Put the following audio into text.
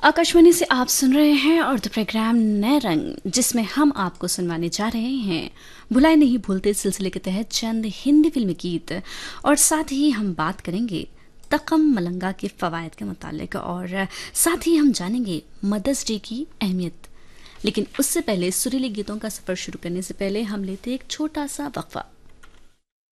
आकाशवाणी से आप सुन रहे हैं और द प्रोग्राम नए रंग, जिसमें हम आपको सुनवाने जा रहे हैं भुलाए नहीं भूलते सिलसिले के तहत चंद हिंदी फिल्मी गीत। और साथ ही हम बात करेंगे तकम मलंगा के फवायद के मुतालिक, और साथ ही हम जानेंगे मदर्स डे की अहमियत। लेकिन उससे पहले सुरीले गीतों का सफर शुरू करने से पहले हम लेते एक छोटा सा वक्फा।